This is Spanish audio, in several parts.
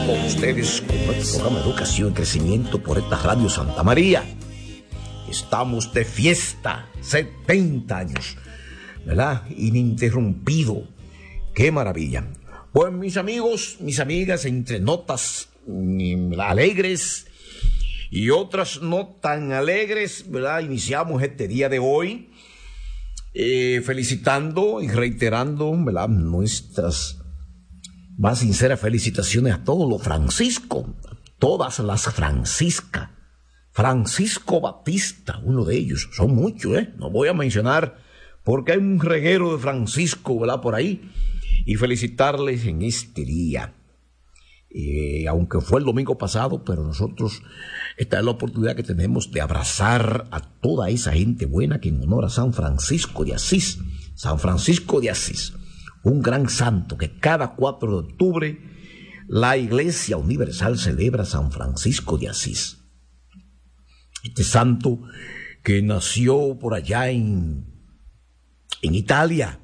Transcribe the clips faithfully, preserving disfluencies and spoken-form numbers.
con ustedes con nuestro programa de educación y crecimiento por esta Radio Santa María. Estamos de fiesta, setenta años, ¿verdad? Ininterrumpido. ¡Qué maravilla! Pues mis amigos, mis amigas, entre notas alegres y otras no tan alegres, ¿verdad? Iniciamos este día de hoy eh, felicitando y reiterando, ¿verdad?, nuestras más sinceras felicitaciones a todos los Francisco, todas las Franciscas. Francisco Batista, uno de ellos, son muchos, ¿eh? No voy a mencionar porque hay un reguero de Francisco, ¿verdad?, por ahí. Y felicitarles en este día. Eh, aunque fue el domingo pasado, pero nosotros, esta es la oportunidad que tenemos de abrazar a toda esa gente buena que en honor a San Francisco de Asís, San Francisco de Asís, un gran santo que cada cuatro de octubre la Iglesia Universal celebra a San Francisco de Asís. Este santo que nació por allá en, en Italia,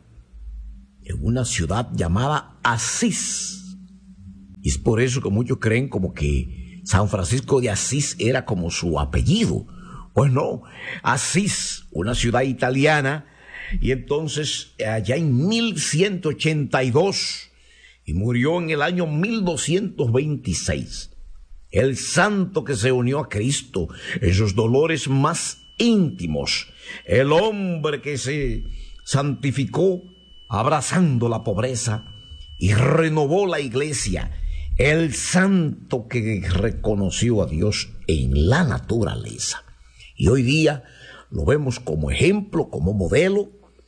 en una ciudad llamada Asís. Y es por eso que muchos creen como que San Francisco de Asís era como su apellido. Pues no, Asís, una ciudad italiana, y entonces allá en mil ciento ochenta y dos, y murió en el año mil doscientos veintiséis. El santo que se unió a Cristo en sus dolores más íntimos, el hombre que se santificó abrazando la pobreza y renovó la iglesia, el santo que reconoció a Dios en la naturaleza. Y hoy día lo vemos como ejemplo, como modelo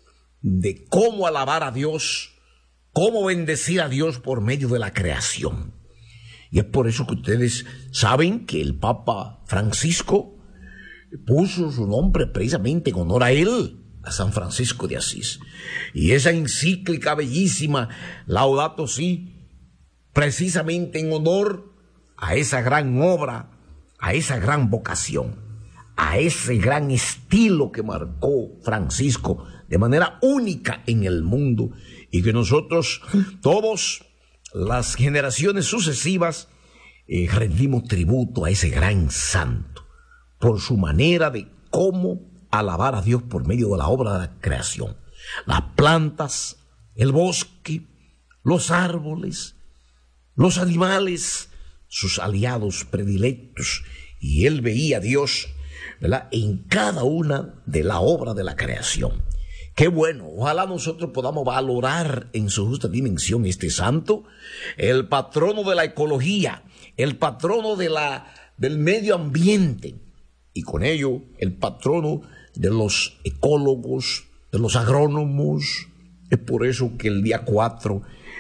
de cómo alabar a Dios, cómo bendecir a Dios por medio de la creación. Y es por eso que ustedes saben que el Papa Francisco puso su nombre precisamente en honor a él, a San Francisco de Asís. Y esa encíclica bellísima, Laudato Si, precisamente en honor a esa gran obra, a esa gran vocación, a ese gran estilo que marcó Francisco de manera única en el mundo, y que nosotros, todos, las generaciones sucesivas, eh, rendimos tributo a ese gran santo por su manera de cómo alabar a Dios por medio de la obra de la creación. Las plantas, el bosque, los árboles, los animales, sus aliados predilectos. Y él veía a Dios, ¿verdad?, en cada una de la obra de la creación. Qué bueno, ojalá nosotros podamos valorar en su justa dimensión este santo, el patrono de la ecología, el patrono de la, del medio ambiente, y con ello el patrono de los ecólogos, de los agrónomos. Es por eso que el día cuatro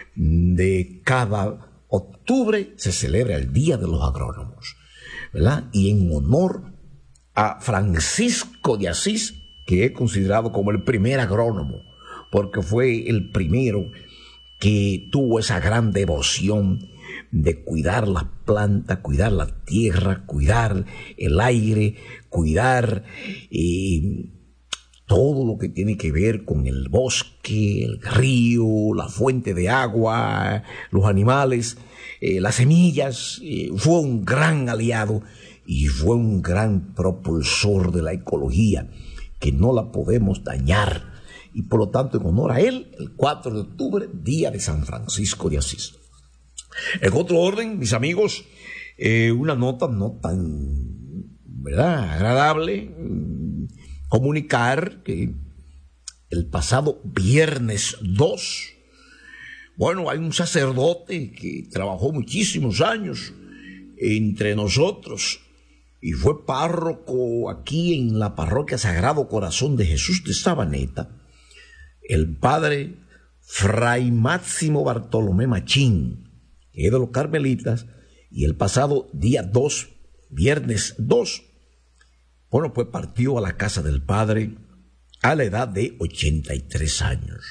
de cada octubre se celebra el Día de los Agrónomos, ¿verdad? Y en honor a Francisco de Asís, que es considerado como el primer agrónomo, porque fue el primero que tuvo esa gran devoción de cuidar las plantas, cuidar la tierra, cuidar el aire, cuidar eh, todo lo que tiene que ver con el bosque, el río, la fuente de agua, los animales, eh, las semillas. Eh, fue un gran aliado y fue un gran propulsor de la ecología, que no la podemos dañar. Y por lo tanto, en honor a él, el cuatro de octubre, Día de San Francisco de Asís. En otro orden, mis amigos, eh, una nota no tan, ¿verdad?, agradable, comunicar que el pasado viernes dos, bueno, hay un sacerdote que trabajó muchísimos años entre nosotros y fue párroco aquí en la parroquia Sagrado Corazón de Jesús de Sabaneta, el padre Fray Máximo Bartolomé Machín, que es de los carmelitas, y el pasado día dos, viernes dos, bueno, pues partió a la casa del Padre a la edad de ochenta y tres años.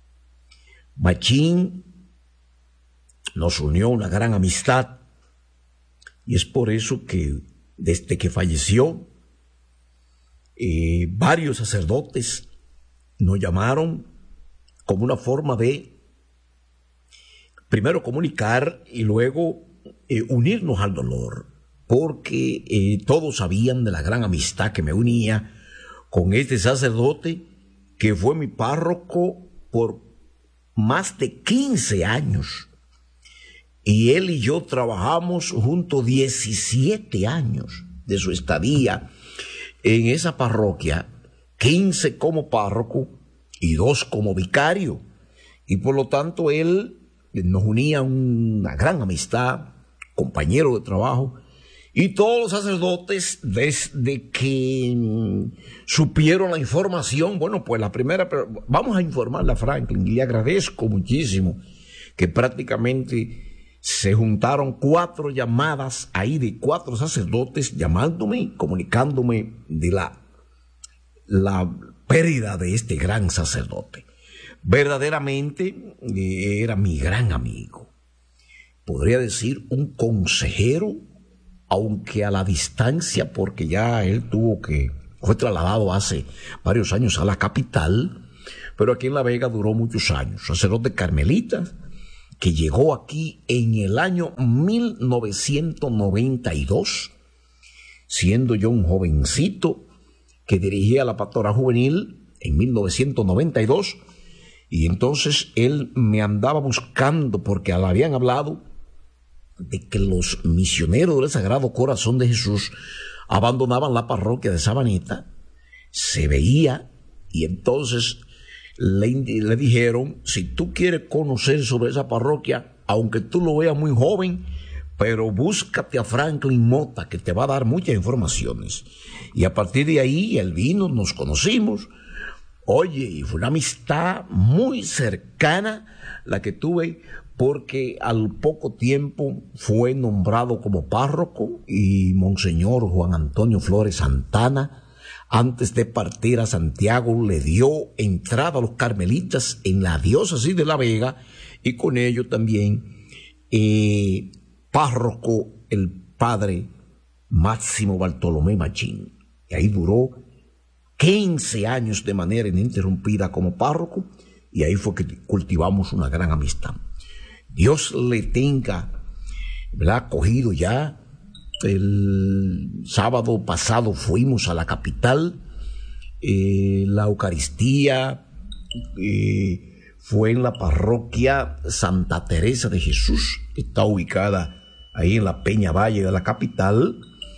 Machín nos unió una gran amistad, y es por eso que desde que falleció, eh, varios sacerdotes nos llamaron como una forma de primero comunicar y luego eh, unirnos al dolor, porque eh, todos sabían de la gran amistad que me unía con este sacerdote que fue mi párroco por más de quince años. Y él y yo trabajamos juntos diecisiete años de su estadía en esa parroquia, quince como párroco y dos como vicario. Y por lo tanto él nos unía una gran amistad, compañero de trabajo, y todos los sacerdotes desde que mm, supieron la información, bueno, pues la primera, pero vamos a informarle a Franklin, y le agradezco muchísimo que prácticamente se juntaron cuatro llamadas ahí de cuatro sacerdotes llamándome, comunicándome de la, la pérdida de este gran sacerdote. Verdaderamente eh, era mi gran amigo. Podría decir un consejero, aunque a la distancia, porque ya él tuvo que, fue trasladado hace varios años a la capital, pero aquí en La Vega duró muchos años. Sacerdote carmelita, que llegó aquí en el año mil novecientos noventa y dos, siendo yo un jovencito que dirigía la pastora juvenil en mil novecientos noventa y dos, y entonces él me andaba buscando porque le habían hablado de que los misioneros del Sagrado Corazón de Jesús abandonaban la parroquia de Sabaneta. Se veía, y entonces Le, le dijeron, si tú quieres conocer sobre esa parroquia, aunque tú lo veas muy joven, pero búscate a Franklin Mota, que te va a dar muchas informaciones. Y a partir de ahí, él vino, nos conocimos. Oye, y fue una amistad muy cercana la que tuve, porque al poco tiempo fue nombrado como párroco, y Monseñor Juan Antonio Flores Santana, antes de partir a Santiago, le dio entrada a los carmelitas en la diócesis de La Vega, y con ello también eh, párroco el padre Máximo Bartolomé Machín. Y ahí duró quince años de manera ininterrumpida como párroco, y ahí fue que cultivamos una gran amistad. Dios le tenga, ¿verdad?, cogido ya. El sábado pasado fuimos a la capital, eh, la Eucaristía eh, fue en la parroquia Santa Teresa de Jesús, que está ubicada ahí en la Peña Valle de la capital,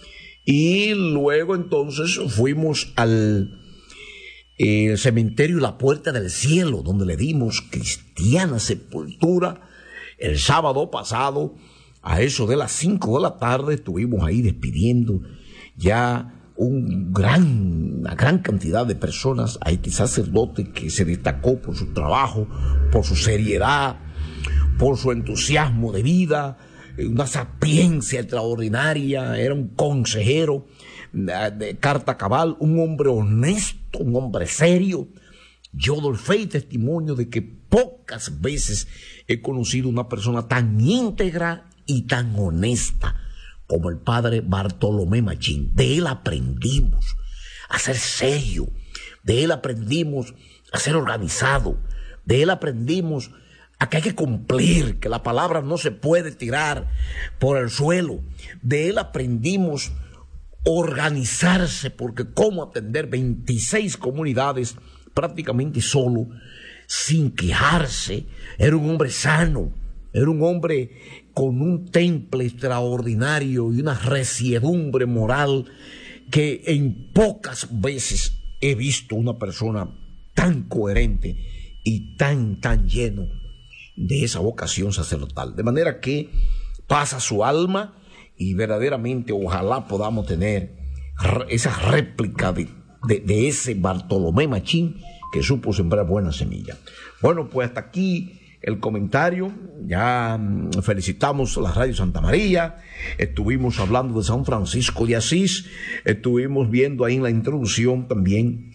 y luego entonces fuimos al eh, cementerio La Puerta del Cielo, donde le dimos cristiana sepultura el sábado pasado. A eso de las cinco de la tarde estuvimos ahí despidiendo ya un gran, una gran cantidad de personas a este sacerdote que se destacó por su trabajo, por su seriedad, por su entusiasmo de vida, una sapiencia extraordinaria. Era un consejero de carta cabal, un hombre honesto, un hombre serio. Yo doy fe y testimonio de que pocas veces he conocido una persona tan íntegra y tan honesta como el padre Bartolomé Machín. De él aprendimos a ser serio, de él aprendimos a ser organizado, de él aprendimos a que hay que cumplir, que la palabra no se puede tirar por el suelo. De él aprendimos organizarse, porque cómo atender veintiséis comunidades prácticamente solo, sin quejarse. Era un hombre sano, era un hombre con un temple extraordinario y una resiedumbre moral que en pocas veces he visto una persona tan coherente y tan, tan lleno de esa vocación sacerdotal. De manera que pasa su alma, y verdaderamente ojalá podamos tener esa réplica de, de, de ese Bartolomé Machín que supo sembrar buena semilla. Bueno, pues hasta aquí el comentario. Ya felicitamos a la Radio Santa María, estuvimos hablando de San Francisco de Asís, estuvimos viendo ahí en la introducción también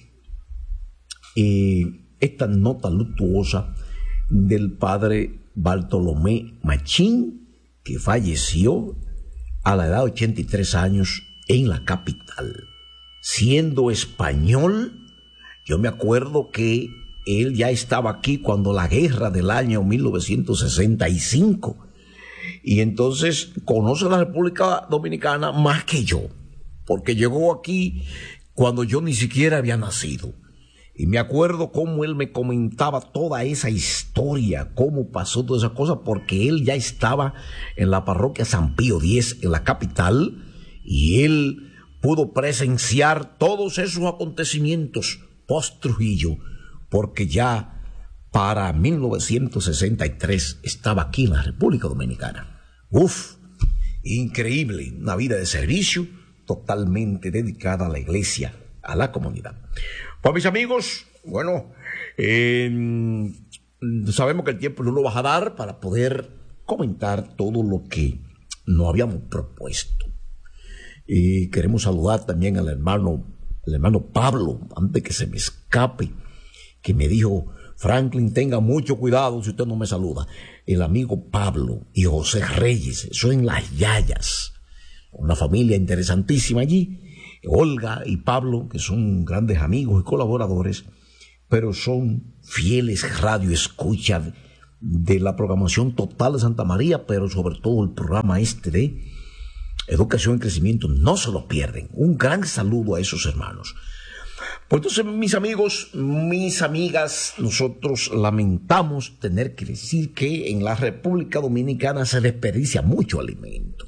eh, esta nota luctuosa del padre Bartolomé Machín, que falleció a la edad de ochenta y tres años en la capital. Siendo español, yo me acuerdo que él ya estaba aquí cuando la guerra del año mil novecientos sesenta y cinco, y entonces conoce la República Dominicana más que yo, porque llegó aquí cuando yo ni siquiera había nacido. Y me acuerdo cómo él me comentaba toda esa historia, cómo pasó toda esa cosa, porque él ya estaba en la parroquia San Pío X, en la capital, y él pudo presenciar todos esos acontecimientos post-Trujillo, porque ya para mil novecientos sesenta y tres estaba aquí en la República Dominicana. Uf, increíble, una vida de servicio totalmente dedicada a la iglesia, a la comunidad. Pues mis amigos, bueno, eh, sabemos que el tiempo no lo vas a dar para poder comentar todo lo que nos habíamos propuesto. Y queremos saludar también al hermano, al hermano Pablo, antes que se me escape, que me dijo: Franklin, tenga mucho cuidado si usted no me saluda. El amigo Pablo y José Reyes, eso en Las Yayas, una familia interesantísima allí. Olga y Pablo, que son grandes amigos y colaboradores, pero son fieles radio escucha de la programación total de Santa María, pero sobre todo el programa este de Educación y Crecimiento, no se lo pierden. Un gran saludo a esos hermanos. Pues entonces, mis amigos, mis amigas, nosotros lamentamos tener que decir que en la República Dominicana se desperdicia mucho alimento.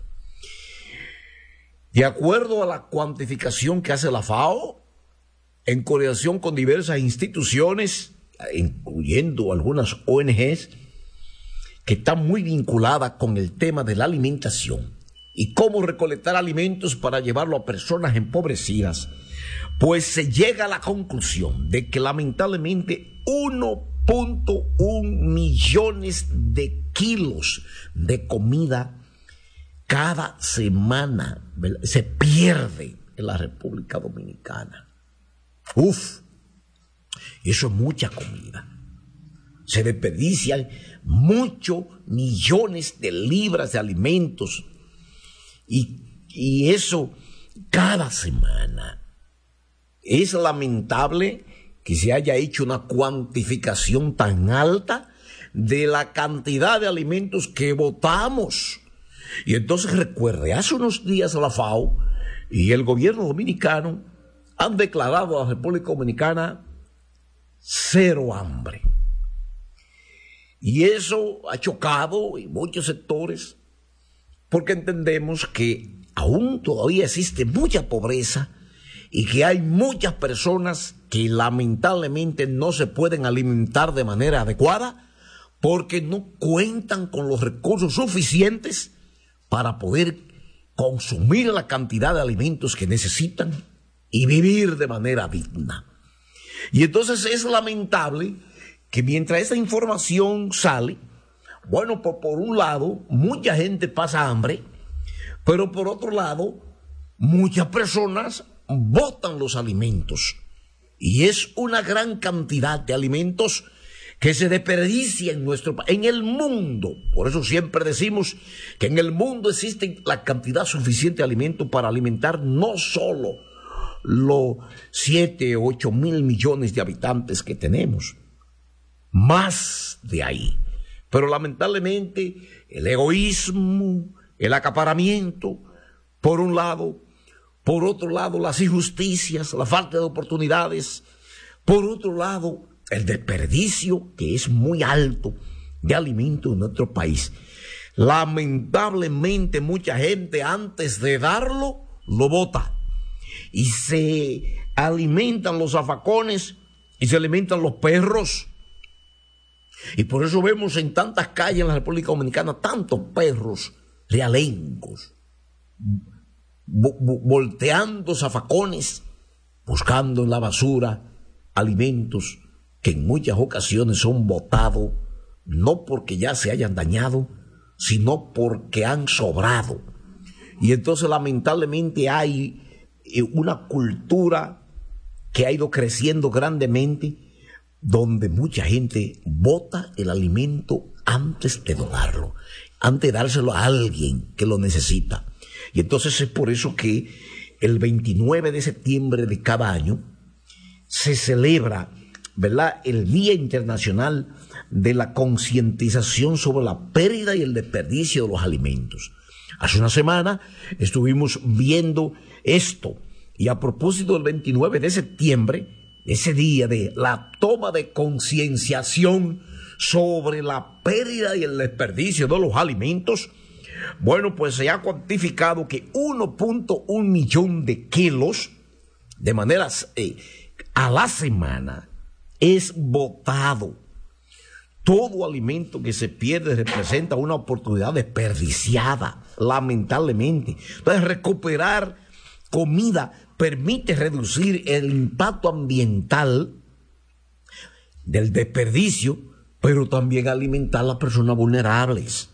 De acuerdo a la cuantificación que hace la FAO, en coordinación con diversas instituciones, incluyendo algunas O N Ges, que están muy vinculadas con el tema de la alimentación y cómo recolectar alimentos para llevarlo a personas empobrecidas, pues se llega a la conclusión de que lamentablemente uno punto uno millones de kilos de comida cada semana, ¿verdad?, se pierde en la República Dominicana. Uf, eso es mucha comida. Se desperdician muchos millones de libras de alimentos y, y eso cada semana. Es lamentable que se haya hecho una cuantificación tan alta de la cantidad de alimentos que botamos. Y entonces recuerde, hace unos días la FAO y el gobierno dominicano han declarado a la República Dominicana cero hambre. Y eso ha chocado en muchos sectores, porque entendemos que aún todavía existe mucha pobreza y que hay muchas personas que lamentablemente no se pueden alimentar de manera adecuada porque no cuentan con los recursos suficientes para poder consumir la cantidad de alimentos que necesitan y vivir de manera digna. Y entonces es lamentable que mientras esa información sale, bueno, por, por un lado, mucha gente pasa hambre, pero por otro lado, muchas personas botan los alimentos. Y es una gran cantidad de alimentos que se desperdicia en nuestro país, en el mundo. Por eso siempre decimos que en el mundo existe la cantidad suficiente de alimentos para alimentar no solo los siete o ocho mil millones de habitantes que tenemos, más de ahí. Pero lamentablemente el egoísmo, el acaparamiento, por un lado, por otro lado las injusticias, la falta de oportunidades, por otro lado el desperdicio, que es muy alto, de alimentos en nuestro país. Lamentablemente mucha gente antes de darlo, lo bota. Y se alimentan los zafacones y se alimentan los perros. Y por eso vemos en tantas calles en la República Dominicana tantos perros realengos, volteando zafacones, buscando en la basura alimentos que en muchas ocasiones son botados, no porque ya se hayan dañado, sino porque han sobrado. Y entonces lamentablemente hay una cultura que ha ido creciendo grandemente, donde mucha gente bota el alimento antes de donarlo, antes de dárselo a alguien que lo necesita. Y entonces es por eso que el veintinueve de septiembre de cada año se celebra, ¿verdad?, el Día Internacional de la Concientización sobre la pérdida y el desperdicio de los alimentos. Hace una semana estuvimos viendo esto, y a propósito del veintinueve de septiembre, ese día de la toma de concienciación sobre la pérdida y el desperdicio de los alimentos, bueno, pues se ha cuantificado que uno punto uno millón de kilos de manera eh, a la semana es botado. Todo alimento que se pierde representa una oportunidad desperdiciada, lamentablemente. Entonces, recuperar comida permite reducir el impacto ambiental del desperdicio, pero también alimentar a las personas vulnerables.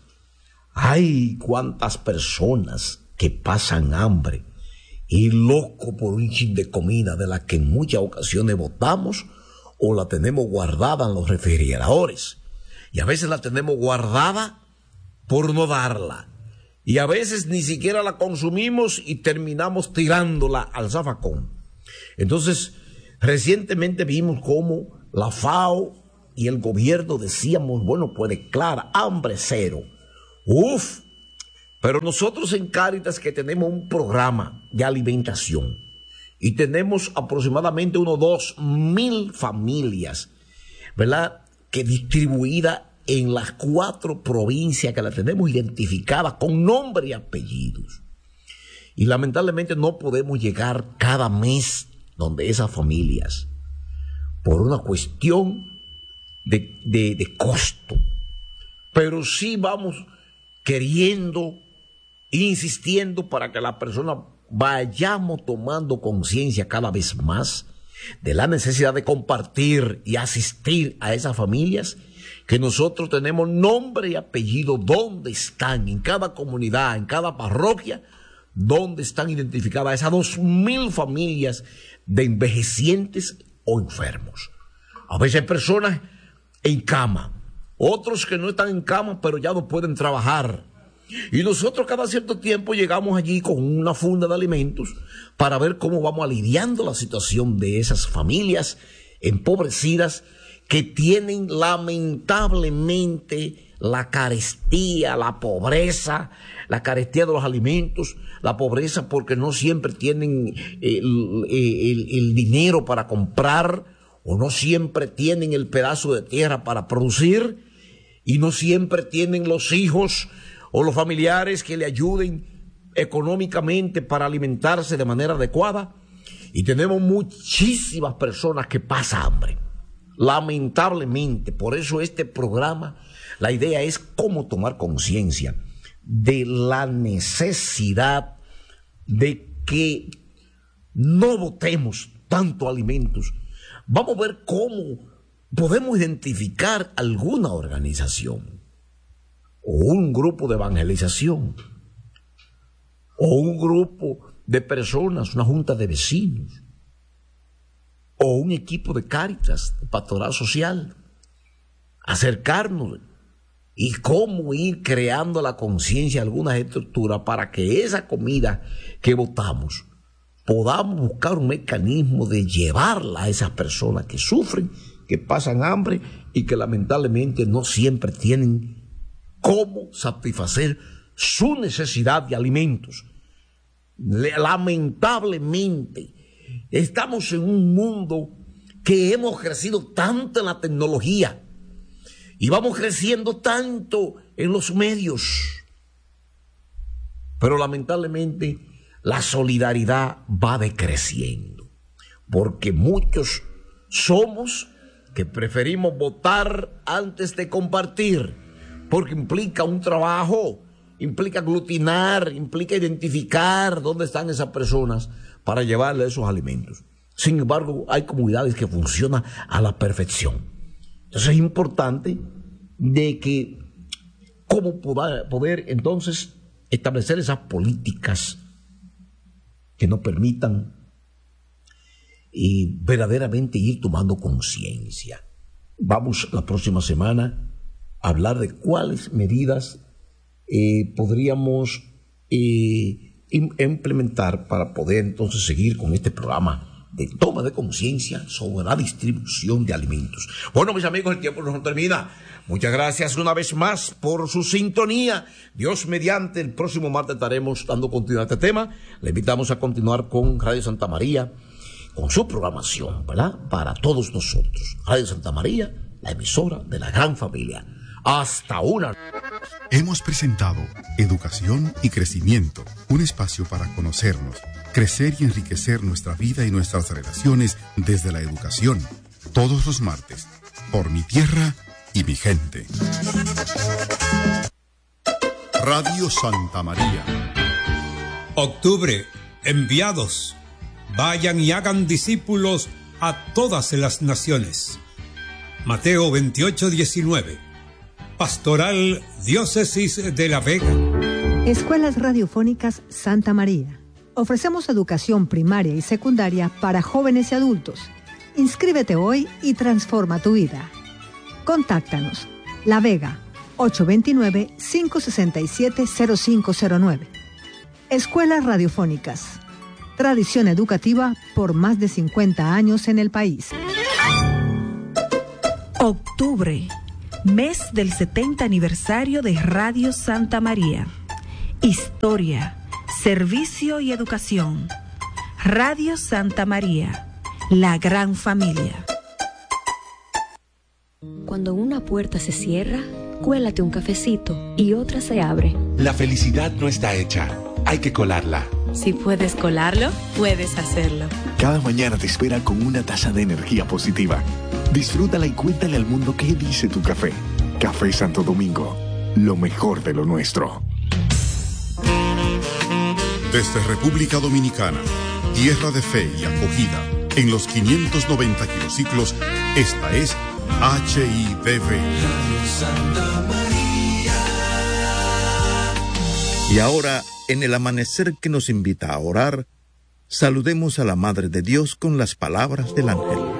Hay cuántas personas que pasan hambre y loco por un chin de comida de la que en muchas ocasiones botamos o la tenemos guardada en los refrigeradores. Y a veces la tenemos guardada por no darla. Y a veces ni siquiera la consumimos y terminamos tirándola al zafacón. Entonces, recientemente vimos cómo la FAO y el gobierno decíamos, bueno, pues declara hambre cero. Uf, pero nosotros en Cáritas, que tenemos un programa de alimentación y tenemos aproximadamente unos dos mil familias, ¿verdad?, que distribuidas en las cuatro provincias que la tenemos identificadas con nombre y apellidos. Y lamentablemente no podemos llegar cada mes donde esas familias, por una cuestión de, de, de costo. Pero sí vamos queriendo, insistiendo para que las personas vayamos tomando conciencia cada vez más de la necesidad de compartir y asistir a esas familias, que nosotros tenemos nombre y apellido, dónde están, en cada comunidad, en cada parroquia, dónde están identificadas esas dos mil familias de envejecientes o enfermos. A veces hay personas en cama, otros que no están en cama, pero ya no pueden trabajar. Y nosotros cada cierto tiempo llegamos allí con una funda de alimentos para ver cómo vamos aliviando la situación de esas familias empobrecidas que tienen lamentablemente la carestía, la pobreza, la carestía de los alimentos, la pobreza porque no siempre tienen el, el, el dinero para comprar, o no siempre tienen el pedazo de tierra para producir, y no siempre tienen los hijos o los familiares que le ayuden económicamente para alimentarse de manera adecuada. Y tenemos muchísimas personas que pasan hambre, lamentablemente. Por eso este programa, la idea es cómo tomar conciencia de la necesidad de que no botemos tanto alimentos. Vamos a ver cómo podemos identificar alguna organización o un grupo de evangelización o un grupo de personas, una junta de vecinos o un equipo de Cáritas, de pastoral social, acercarnos y cómo ir creando la conciencia de algunas estructuras para que esa comida que botamos podamos buscar un mecanismo de llevarla a esas personas que sufren, que pasan hambre y que lamentablemente no siempre tienen cómo satisfacer su necesidad de alimentos. Lamentablemente estamos en un mundo que hemos crecido tanto en la tecnología y vamos creciendo tanto en los medios, pero lamentablemente la solidaridad va decreciendo, porque muchos somos que preferimos votar antes de compartir, porque implica un trabajo, implica aglutinar, implica identificar dónde están esas personas para llevarle esos alimentos. Sin embargo, hay comunidades que funcionan a la perfección. Entonces es importante de que cómo poder, poder entonces establecer esas políticas que nos permitan y verdaderamente ir tomando conciencia. Vamos la próxima semana a hablar de cuáles medidas eh, podríamos eh, implementar para poder entonces seguir con este programa de toma de conciencia sobre la distribución de alimentos. Bueno, mis amigos, el tiempo no termina. Muchas gracias una vez más por su sintonía. Dios mediante, el próximo martes estaremos dando continuidad a este tema. Le invitamos a continuar con Radio Santa María, con su programación, ¿verdad? Para todos nosotros. Radio Santa María, la emisora de la gran familia. Hasta una. Hemos presentado Educación y Crecimiento, un espacio para conocernos, crecer y enriquecer nuestra vida y nuestras relaciones desde la educación. Todos los martes, por mi tierra y mi gente. Radio Santa María. Octubre, enviados. Vayan y hagan discípulos a todas las naciones. Mateo veintiocho diecinueve. Pastoral Diócesis de La Vega. Escuelas Radiofónicas Santa María. Ofrecemos educación primaria y secundaria para jóvenes y adultos. Inscríbete hoy y transforma tu vida. Contáctanos. La Vega, ocho dos nueve, cinco seis siete, cero cinco cero nueve. Escuelas Radiofónicas. Tradición educativa por más de cincuenta años en el país. Octubre, mes del setenta aniversario de Radio Santa María. Historia, servicio y educación. Radio Santa María, la gran familia. Cuando una puerta se cierra, cuélate un cafecito y otra se abre. La felicidad no está hecha, hay que colarla. Si puedes colarlo, puedes hacerlo. Cada mañana te espera con una taza de energía positiva. Disfrútala y cuéntale al mundo qué dice tu café. Café Santo Domingo, lo mejor de lo nuestro. Desde República Dominicana, tierra de fe y acogida, en los quinientos noventa kilociclos, esta es H I D V. Y ahora, en el amanecer que nos invita a orar, saludemos a la Madre de Dios con las palabras del ángel.